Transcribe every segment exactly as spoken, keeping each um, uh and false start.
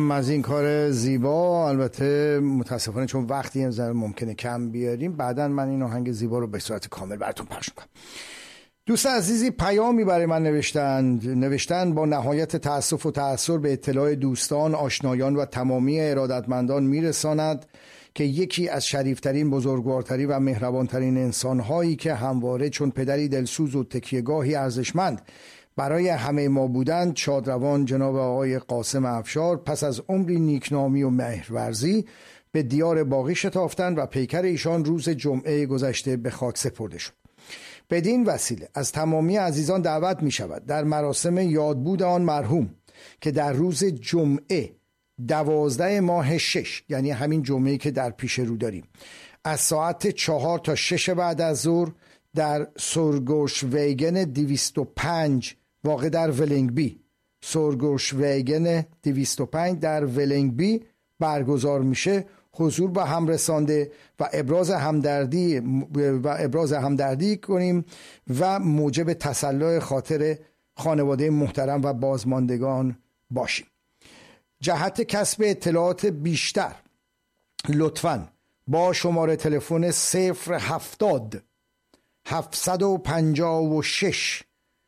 از این کار زیبا. البته متاسفانه چون وقتی ممکنه کم بیاریم، بعدا من این آهنگ زیبا رو به صورت کامل براتون پخش میکنم. دوست عزیزی پیامی برای من نوشتند نوشتن با نهایت تأسف و تأثر به اطلاع دوستان، آشنایان و تمامی ارادتمندان میرساند که یکی از شریفترین، بزرگوارترین و مهربانترین انسانهایی که همواره چون پدری دلسوز و تکیهگاهی ارزشمند برای همه ما بودند، شادروان جناب آقای قاسم افشار پس از عمری نیکنامی و مهرورزی به دیار باقی شتافتند و پیکر ایشان روز جمعه گذشته به خاک سپرده شد. بدین وسیله از تمامی عزیزان دعوت می شود در مراسم یادبود آن مرحوم که در روز جمعه دوازده ماه شش، یعنی همین جمعه‌ای که در پیش رو داریم، از ساعت چهار تا شش بعد از ظهر در سورگوش ویگن دویست و پنج واقع در ولینگبی، سورگوش ویگن دویست و پنج در ولینگبی برگزار میشه. حضور به هم رسانده و ابراز همدردی و ابراز همدردی کنیم و موجب تسلی خاطر خانواده محترم و بازماندگان باشیم. جهت کسب اطلاعات بیشتر لطفاً با شماره تلفن صفر هفتاد هفتصد و پنجاه و شش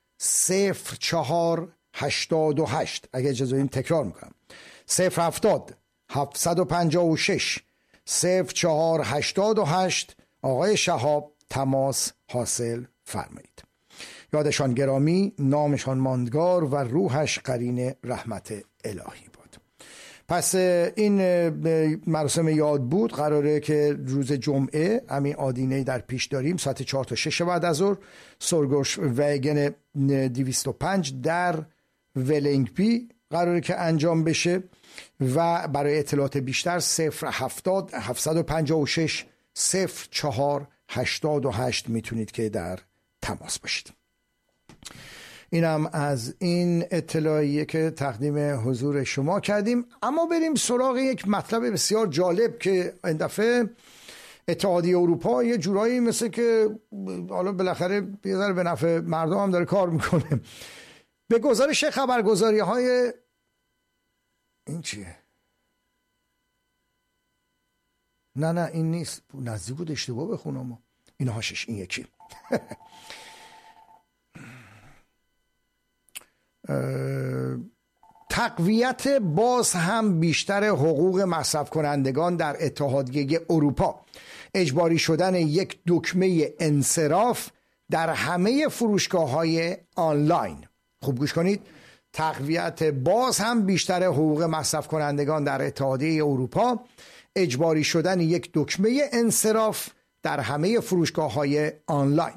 صفر چهار هشتاد و هشت، اگه اجازه بدین تکرار میکنم، صفر هفتاد هفتصد و پنجاه و شش صفر چهار هشتاد و هشت آقای شهاب تماس حاصل فرمایید. یادشان گرامی، نامشان ماندگار و روحش قرین رحمت الهی باد. پس این مراسم یاد بود قراره که روز جمعه همین آدینه در پیش داریم، ساعت چهار تا شش بعد از ظهر، سورگوش ویگن دویست و پنج در ولینگبی قراره که انجام بشه و برای اطلاعات بیشتر صفر هفتاد هفتصد و پنجاه و شش صفر چهار هشتاد و هشت میتونید که در تماس باشید. اینم از این اطلاعیه که تقدیم حضور شما کردیم. اما بریم سراغ یک مطلب بسیار جالب که این دفعه اتحادیه اروپا یه جورایی مثل که حالا بالاخره یه ذره به نفع مردم هم داره کار میکنه. به گزارش خبرگزاری های این چیه؟ نه نه این نیست، نزدیک بود اشتباه بخونم. این هاشش این یکی تقویت باز هم بیشتر حقوق مصرف کنندگان در اتحادیه اروپا، اجباری شدن یک دکمه انصراف در همه فروشگاه‌های آنلاین. خوب گوش کنید، تقویت باز هم بیشتر حقوق مصرف کنندگان در اتحادیه اروپا، اجباری شدن یک دکمه انصراف در همه فروشگاه‌های آنلاین.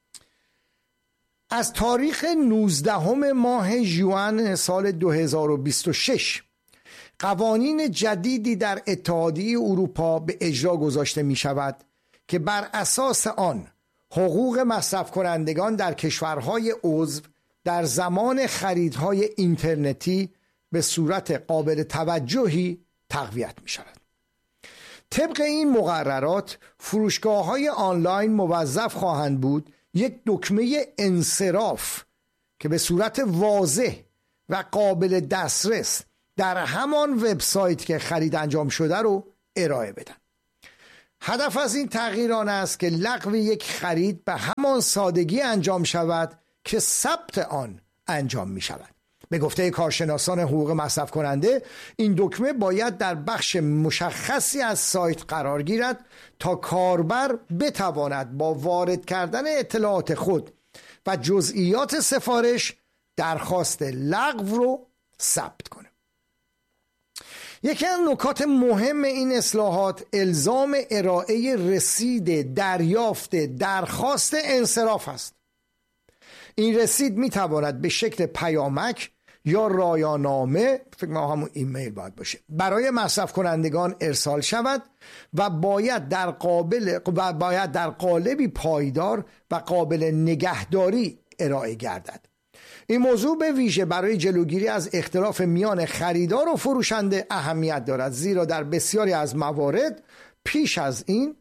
از تاریخ نوزدهم ماه ژوئن سال دو هزار و بیست و شش قوانین جدیدی در اتحادیه اروپا به اجرا گذاشته می شود که بر اساس آن حقوق مصرف کنندگان در کشورهای عضو در زمان خریدهای اینترنتی به صورت قابل توجهی تقویت می شود. طبق این مقررات فروشگاه‌های آنلاین موظف خواهند بود یک دکمه انصراف که به صورت واضح و قابل دسترس در همان وبسایت که خرید انجام شده رو ارائه بدن. هدف از این تغییر آن است که لغو یک خرید به همان سادگی انجام شود که ثبت آن انجام می شود. به گفته کارشناسان حقوق مصرف کننده، این دکمه باید در بخش مشخصی از سایت قرار گیرد تا کاربر بتواند با وارد کردن اطلاعات خود و جزئیات سفارش درخواست لغو رو ثبت کنه. یکی از نکات مهم این اصلاحات الزام ارائه رسید دریافت درخواست انصراف است. این رسید می تواند به شکل پیامک یا رایانامه، فکر کنم همون ایمیل باید باشه، برای مصرف کنندگان ارسال شود و باید در قابل و باید در قالبی پایدار و قابل نگهداری ارائه گردد. این موضوع به ویژه برای جلوگیری از اختلاف میان خریدار و فروشنده اهمیت دارد، زیرا در بسیاری از موارد پیش از این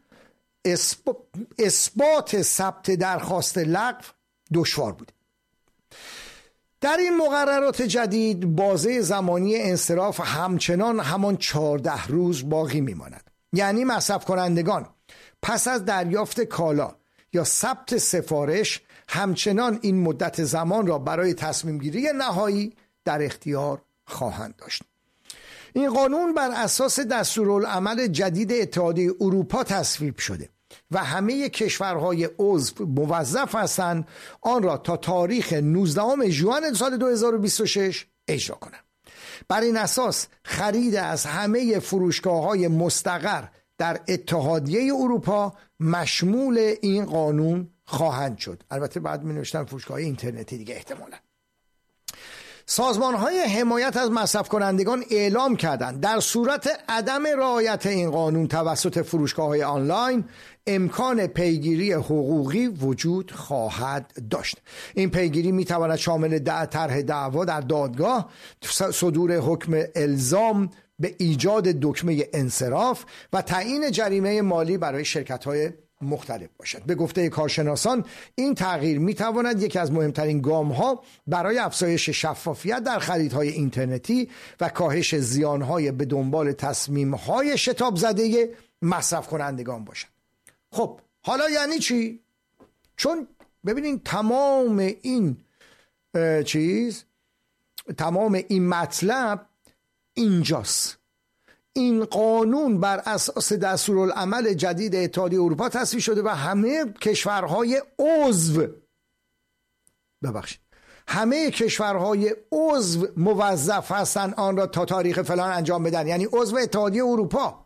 اثبات ثبت درخواست لغو دشوار بود. در این مقررات جدید بازه زمانی انصراف همچنان همان چهارده روز باقی میماند. یعنی مصرف کنندگان پس از دریافت کالا یا ثبت سفارش همچنان این مدت زمان را برای تصمیم گیری نهایی در اختیار خواهند داشت. این قانون بر اساس دستورالعمل جدید اتحادیه اروپا تصویب شده و همه کشورهای عضو موظف هستند آن را تا تاریخ نوزدهم ژوئن سال دو هزار و بیست و شش اجرا کنند. بر این اساس خرید از همه فروشگاه‌های مستقر در اتحادیه اروپا مشمول این قانون خواهند شد. البته بعد می نوشتن فروشگاه اینترنتی دیگه احتمالاً. سازمان‌های حمایت از مصرف کنندگان اعلام کردند در صورت عدم رعایت این قانون توسط فروشگاه‌های آنلاین امکان پیگیری حقوقی وجود خواهد داشت. این پیگیری می‌تواند شامل طرح دعوا در دادگاه، صدور حکم الزام به ایجاد دکمه انصراف و تعیین جریمه مالی برای شرکت‌های مختلف باشد. به گفته کارشناسان این تغییر میتواند یکی از مهمترین گام‌ها برای افزایش شفافیت در خریدهای اینترنتی و کاهش زیانهای به دنبال تصمیم‌های شتاب زده مصرف کنندگان باشد. خب حالا یعنی چی؟ چون ببینین تمام این چیز تمام این مطلب اینجاست. این قانون بر اساس دستورالعمل جدید اتحادیه اروپا تصویب شده و همه کشورهای عضو ببخشید همه کشورهای عضو موظف هستند آن را تا تاریخ فلان انجام بدن، یعنی عضو اتحادیه اروپا.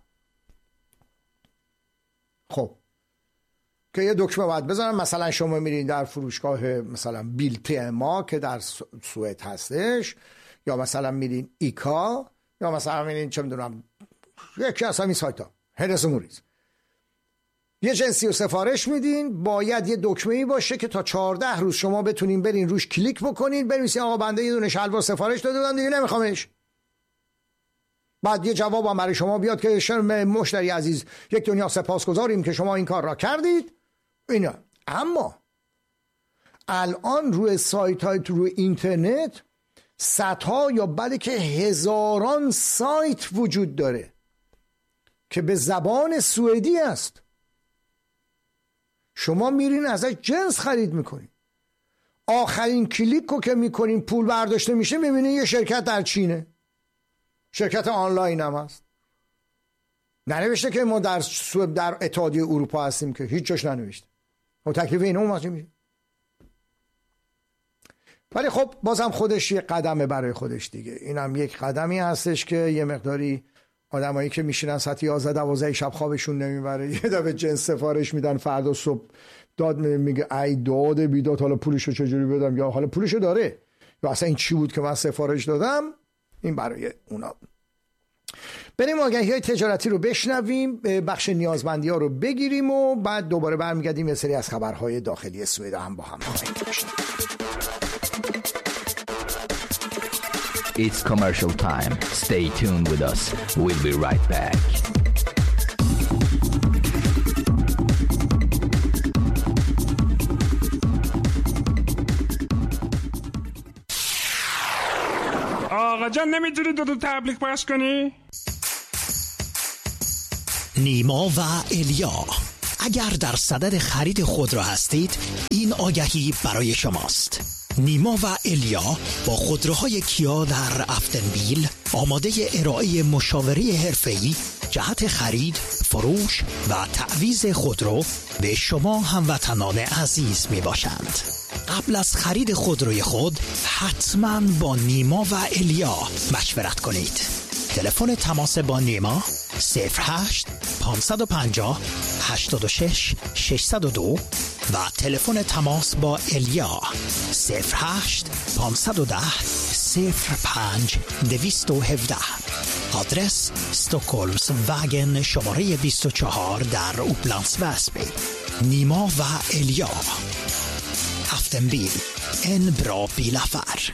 خب که یه دکمه باید بزنن. مثلا شما میرین در فروشگاه مثلا بیلتی ما که در سوئد هستش، یا مثلا میرین ایکا، یا مثلا میرین چه میدونم یکی از همین سایت ها هرس موریز، یه جنسی رو سفارش میدین، باید یه دکمه‌ای باشه که تا چهارده روز شما بتونین برین روش کلیک بکنین بنویسین آقا بنده یه دونه شلوار سفارش داده بودم دیگه نمیخوامش. بعد یه جواب هم برای شما بیاد که شما مشتری عزیز یک دنیا سپاسگزاریم که شما این کار را کردید اینا. اما الان روی سایت های روی اینترنت صدها یا بلکه هزاران سایت وجود داره که به زبان سوئدی است. شما میرین ازش جنس خرید میکنین، آخرین کلیک رو که میکنین پول برداشته میشه میبینین یه شرکت در چینه، شرکت آنلاین هم هست. ننوشته که ما در سوئد در اتحادیه اروپا هستیم که هیچ جاش ننوشته. و تکلیف این اون واسه میشه. ولی خب بازم خودش یه قدمه برای خودش دیگه. اینم یک قدمی هستش که یه مقداری آدمایی که میشینن ساعت یازده دوازده شب خوابشون نمیبره یه دفعه جنس سفارش میدن، فردا صبح داد میگه ای داد بیداد حالا پولشو چجوری بدم، یا حالا پولشو داره، یا اصلا این چی بود که من سفارش دادم. این برای اونا. بریم آگهی‌های تجارتی رو بشنویم، بخش نیازمندی ها رو بگیریم و بعد دوباره برمیگردیم یه سری از خبرهای داخلی سوئد هم با هم خواهیم داشت. It's commercial time. Stay tuned with us. We'll be right back. آقا جان نمیتونی دو دو تبلیغ پخش کنی؟ نیما و الیا، اگر در صدد خرید خودرو هستید این آگهی برای شماست. نیما و الیا با خودروهای کیا در افتنبیل آماده ارائه مشاوره حرفه‌ای جهت خرید، فروش و تعویض خودرو به شما هموطنان عزیز می باشند. قبل از خرید خودروی خود حتما با نیما و الیا مشورت کنید. تلفن تماس با نیما صفر هشت پانصد و پنجاه هشتاد و شش ششصد و دو و تلفن تماس با الیا صفر هشت پانصد و ده صفر پنج دویست و هفده. آدرس استکهلمس وگن شماره بیست و چهار در اوپلندس وسبی. نیما و الیا، افتنبیل، en bra bilaffär.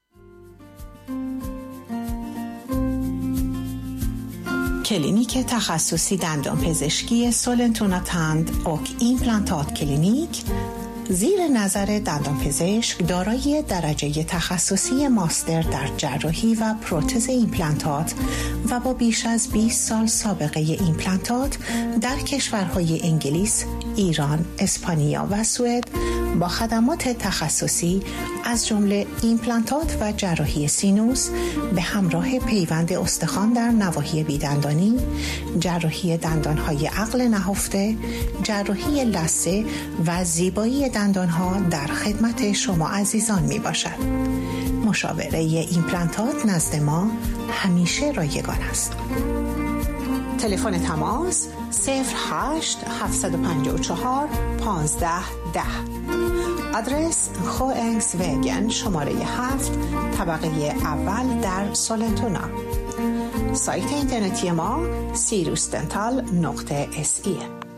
کلینیک تخصصی دندان پزشکی سولنتونا تند och implantat klinik زیر نظر دندانپزشک دارای درجه تخصصی ماستر در جراحی و پروتز ایمپلنتات و با بیش از بیست سال سابقه ایمپلنتات در کشورهای انگلیس، ایران، اسپانیا و سوئد با خدمات تخصصی از جمله ایمپلنتات و جراحی سینوس به همراه پیوند استخوان در نواحی بیدندانی، جراحی دندانهای عقل نهفته، جراحی لثه و زیبایی دندانها در خدمت شما عزیزان می باشد. مشاوره ایمپلنتات نزد ما همیشه رایگان است. تلفن تماس صفر هشت هفت پنج چهار پانزده ده. آدرس خوئنگس وگن شماره هفت طبقه اول در سولنتونا. سایت اینترنتی ما سیروس دنتال نقطه اس ای.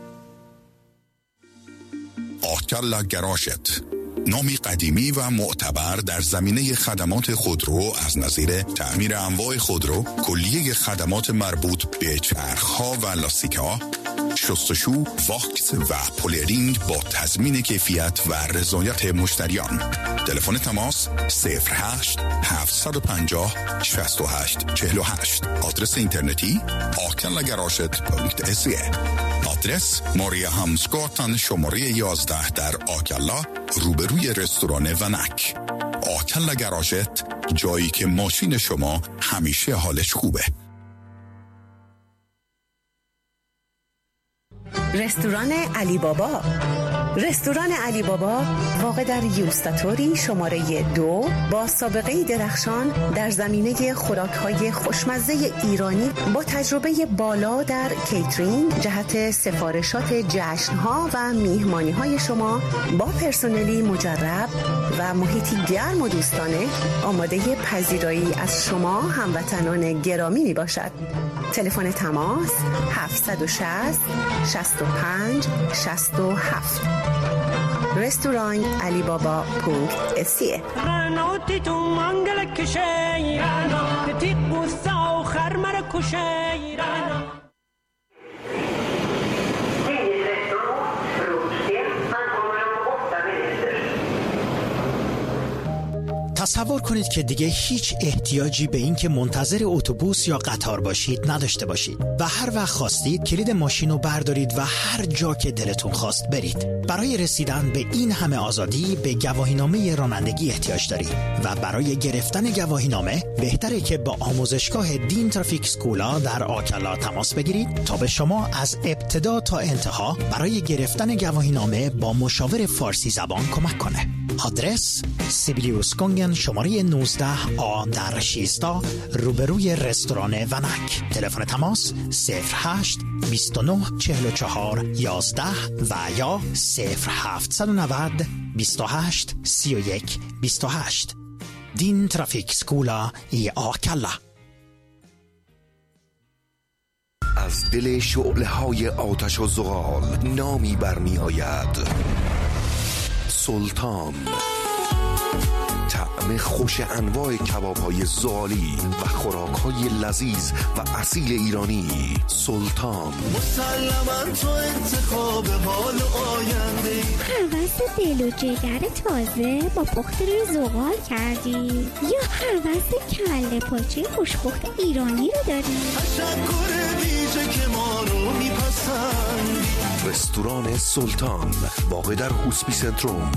آکلا گراشت، نامی قدیمی و معتبر در زمینه خدمات خودرو از نظیر تعمیر انواع خودرو، کلیه خدمات مربوط به چرخ‌ها و لاستیک‌ها، شستشو، واکس و پولرینگ با تضمین کیفیت و رضایت مشتریان. تلفن تماس صفر هشت هفت پنج صفر شش هشت چهل و هشت. آدرس اینترنتی آکلا گراشت دات اس ای. آدرس ماریا همسگاتن شماره یازده در آکلا روبروی رستوران ونک. آکلا گراشت، جایی که ماشین شما همیشه حالش خوبه. رستوران علی بابا. رستوران علی بابا واقع در یوستاتوری شماره دو با سابقه درخشان در زمینه خوراک‌های خوشمزه ایرانی با تجربه بالا در کیترینگ جهت سفارشات جشن‌ها و میهمانی‌های شما با پرسنلی مجرب و محیطی گرم و دوستانه آماده پذیرایی از شما هموطنان گرامی میباشد. تلفن تماس هفت شصت شصت و پنج شصت و هفت. رستوران علی بابا پونک اسیه. رنوتی تو منگل کشی رنا تیق بوسا و خرمر کشی رنا. تصور کنید که دیگه هیچ احتیاجی به این که منتظر اتوبوس یا قطار باشید نداشته باشید و هر وقت خواستید کلید ماشین رو بردارید و هر جا که دلتون خواست برید. برای رسیدن به این همه آزادی به گواهینامه رانندگی احتیاج دارید و برای گرفتن گواهینامه بهتره که با آموزشگاه دین ترافیک سکولا در آکلا تماس بگیرید تا به شما از ابتدا تا انتها برای گرفتن گواهینامه با مشاور فارسی زبان کمک کنه. آدرس سیبیلیوس کنگن شماره نوزده آ در شیستا روبروی رستوران ونک. تلفن تماس صفر هشت بیست و نه چهل و چهار یازده و یا صفر هفت نه نه بیست و هشت سی و یک بیست و هشت. دین ترافیک سکولا ای آکلا. از دل شعله های آتش و زغال نامی برمی آید: سلطان. طعم خوش انواع کباب‌های زغالی و خوراک‌های لذیذ و اصیل ایرانی. سلطان. مسلماً تو انتخاب حال آینده. هوس دل و جگر تازه با پخت روی زغال کردی یا هوس کله پاچه خوشپخت ایرانی رو داری؟ تشکر ویژه که ما رو میپسند. رستوران سلطان واقع در هوسپی سنتروم